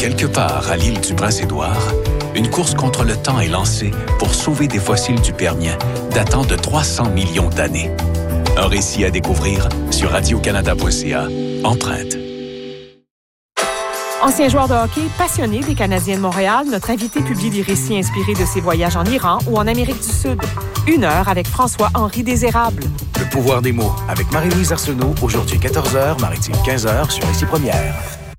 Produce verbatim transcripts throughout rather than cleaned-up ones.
Quelque part à l'île du Prince-Édouard, une course contre le temps est lancée pour sauver des fossiles du Permien datant de trois cents millions d'années. Un récit à découvrir sur radio canada point c a. Empreinte. Ancien joueur de hockey, passionné des Canadiens de Montréal, notre invité publie des récits inspirés de ses voyages en Iran ou en Amérique du Sud. Une heure avec François-Henri Désérable. Le pouvoir des mots avec Marie-Louise Arsenault, aujourd'hui quatorze heures, Maritime quinze heures sur Ici Première.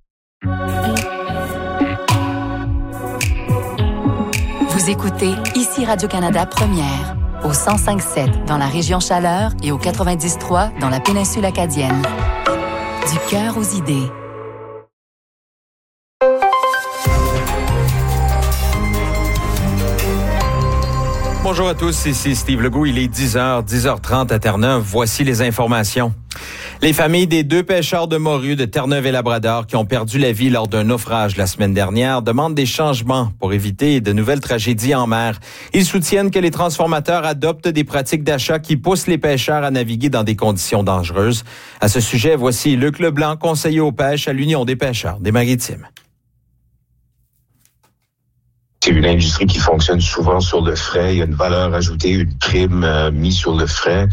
Vous écoutez Ici Radio-Canada Première, au cent cinq sept dans la région Chaleur et au quatre-vingt-dix trois dans la péninsule acadienne. Du cœur aux idées. Bonjour à tous, ici Steve Legault. Il est dix heures, dix heures trente à Terre-Neuve. Voici les informations. Les familles des deux pêcheurs de morue de Terre-Neuve et Labrador qui ont perdu la vie lors d'un naufrage la semaine dernière demandent des changements pour éviter de nouvelles tragédies en mer. Ils soutiennent que les transformateurs adoptent des pratiques d'achat qui poussent les pêcheurs à naviguer dans des conditions dangereuses. À ce sujet, voici Luc Leblanc, conseiller aux pêches à l'Union des pêcheurs des Maritimes. C'est une industrie qui fonctionne souvent sur le frais. Il y a une valeur ajoutée, une prime euh, mise sur le frais.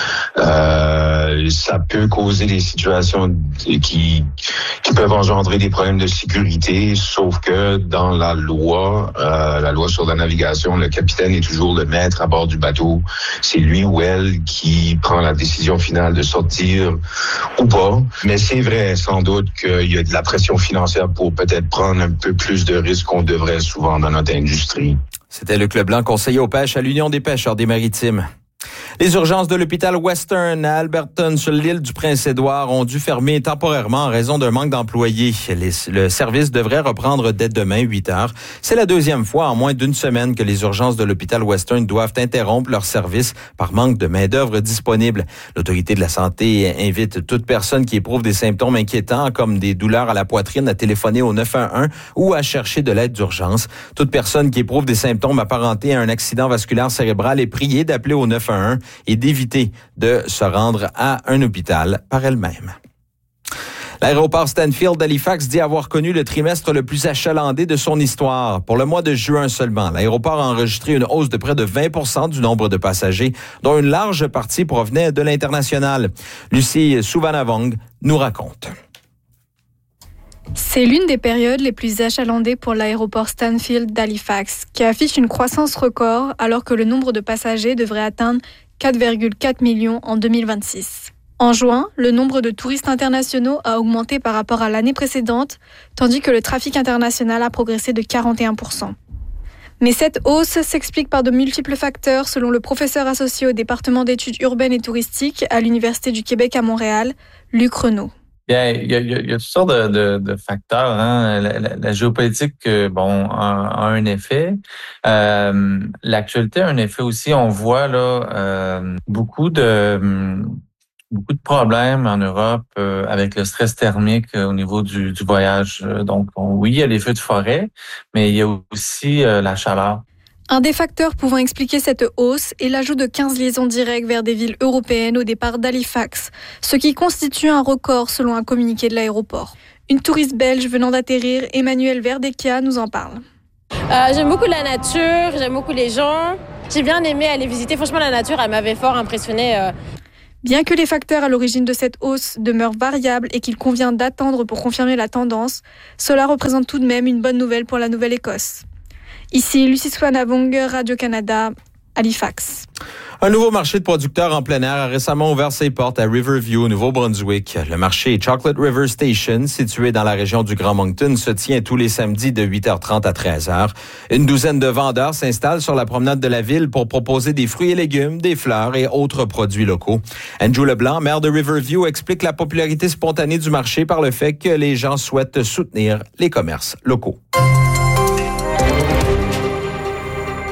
Euh, ça peut causer des situations qui qui peuvent engendrer des problèmes de sécurité, sauf que dans la loi, euh, la loi sur la navigation, le capitaine est toujours le maître à bord du bateau. C'est lui ou elle qui prend la décision finale de sortir ou pas. Mais c'est vrai, sans doute, qu'il y a de la pression financière pour peut-être prendre un peu plus de risques qu'on devrait souvent dans notre industrie. C'était Luc Leblanc, conseiller aux pêches à l'Union des pêcheurs des Maritimes. Les urgences de l'hôpital Western à Alberton sur l'île du Prince-Édouard ont dû fermer temporairement en raison d'un manque d'employés. Les, le service devrait reprendre dès demain, huit heures. C'est la deuxième fois en moins d'une semaine que les urgences de l'hôpital Western doivent interrompre leur service par manque de main-d'œuvre disponible. L'autorité de la santé invite toute personne qui éprouve des symptômes inquiétants comme des douleurs à la poitrine à téléphoner au neuf un un ou à chercher de l'aide d'urgence. Toute personne qui éprouve des symptômes apparentés à un accident vasculaire cérébral est priée d'appeler au neuf un un et d'éviter de se rendre à un hôpital par elle-même. L'aéroport Stanfield d'Halifax dit avoir connu le trimestre le plus achalandé de son histoire. Pour le mois de juin seulement, l'aéroport a enregistré une hausse de près de vingt pour cent du nombre de passagers, dont une large partie provenait de l'international. Lucie Souvanavong nous raconte. C'est l'une des périodes les plus achalandées pour l'aéroport Stanfield d'Halifax, qui affiche une croissance record alors que le nombre de passagers devrait atteindre quatre virgule quatre millions en deux mille vingt-six. En juin, le nombre de touristes internationaux a augmenté par rapport à l'année précédente, tandis que le trafic international a progressé de quarante et un pour cent. Mais cette hausse s'explique par de multiples facteurs, selon le professeur associé au département d'études urbaines et touristiques à l'Université du Québec à Montréal, Luc Renaud. Bien, il y a, il y a, il y a toutes sortes de, de, de facteurs. Hein. La, la, la géopolitique, bon, a, a un effet. Euh, l'actualité a un effet aussi. On voit là euh, beaucoup de beaucoup de problèmes en Europe euh, avec le stress thermique euh, au niveau du, du voyage. Donc, on, oui, il y a les feux de forêt, mais il y a aussi euh, la chaleur. Un des facteurs pouvant expliquer cette hausse est l'ajout de quinze liaisons directes vers des villes européennes au départ d'Halifax, ce qui constitue un record selon un communiqué de l'aéroport. Une touriste belge venant d'atterrir, Emmanuelle Verdecchia, nous en parle. Euh, j'aime beaucoup la nature, j'aime beaucoup les gens. J'ai bien aimé aller visiter. Franchement, la nature, elle m'avait fort impressionnée. Euh... Bien que les facteurs à l'origine de cette hausse demeurent variables et qu'il convient d'attendre pour confirmer la tendance, cela représente tout de même une bonne nouvelle pour la Nouvelle-Écosse. Ici, Lucie Souvanavong, Radio-Canada, Halifax. Un nouveau marché de producteurs en plein air a récemment ouvert ses portes à Riverview, au Nouveau-Brunswick. Le marché Chocolate River Station, situé dans la région du Grand Moncton, se tient tous les samedis de huit heures trente à treize heures. Une douzaine de vendeurs s'installent sur la promenade de la ville pour proposer des fruits et légumes, des fleurs et autres produits locaux. Andrew Leblanc, maire de Riverview, explique la popularité spontanée du marché par le fait que les gens souhaitent soutenir les commerces locaux.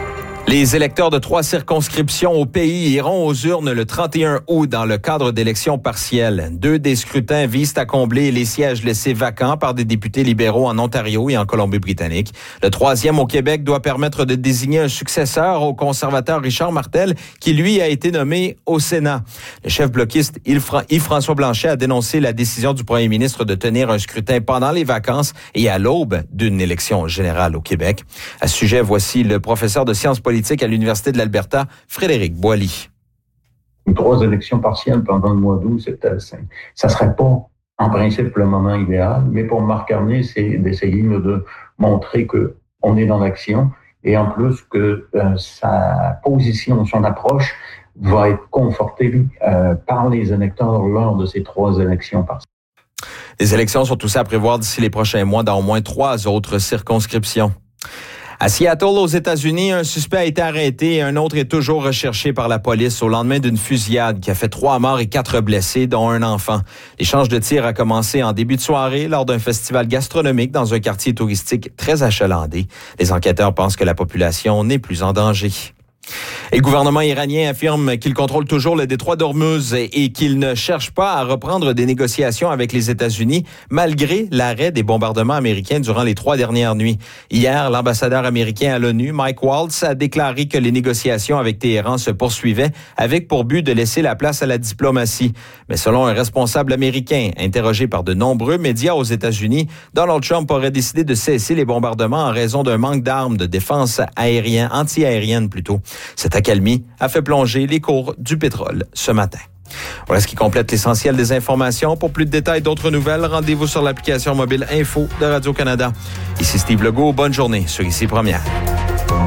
Les électeurs de trois circonscriptions au pays iront aux urnes le trente et un août dans le cadre d'élections partielles. Deux des scrutins visent à combler les sièges laissés vacants par des députés libéraux en Ontario et en Colombie-Britannique. Le troisième au Québec doit permettre de désigner un successeur au conservateur Richard Martel, qui lui a été nommé au Sénat. Le chef bloquiste Yves-François Blanchet a dénoncé la décision du premier ministre de tenir un scrutin pendant les vacances et à l'aube d'une élection générale au Québec. À ce sujet, voici le professeur de sciences politiques à l'Université de l'Alberta, Frédéric Boily. Trois élections partielles pendant le mois d'août, ça ne serait pas en principe le moment idéal, mais pour Marc Carney, c'est d'essayer de montrer qu'on est dans l'action et en plus que euh, sa position, son approche va être confortée euh, par les électeurs lors de ces trois élections partielles. Les élections sont aussi à prévoir d'ici les prochains mois dans au moins trois autres circonscriptions. À Seattle, aux États-Unis, un suspect a été arrêté et un autre est toujours recherché par la police au lendemain d'une fusillade qui a fait trois morts et quatre blessés, dont un enfant. L'échange de tirs a commencé en début de soirée lors d'un festival gastronomique dans un quartier touristique très achalandé. Les enquêteurs pensent que la population n'est plus en danger. Et le gouvernement iranien affirme qu'il contrôle toujours le détroit d'Ormuz et qu'il ne cherche pas à reprendre des négociations avec les États-Unis malgré l'arrêt des bombardements américains durant les trois dernières nuits. Hier, l'ambassadeur américain à l'ONU, Mike Waltz, a déclaré que les négociations avec Téhéran se poursuivaient avec pour but de laisser la place à la diplomatie. Mais selon un responsable américain interrogé par de nombreux médias aux États-Unis, Donald Trump aurait décidé de cesser les bombardements en raison d'un manque d'armes de défense aérienne, anti-aérienne plutôt. Cette accalmie a fait plonger les cours du pétrole ce matin. Voilà ce qui complète l'essentiel des informations. Pour plus de détails, d'autres nouvelles, rendez-vous sur l'application mobile Info de Radio-Canada. Ici Steve Legault, bonne journée sur Ici Première.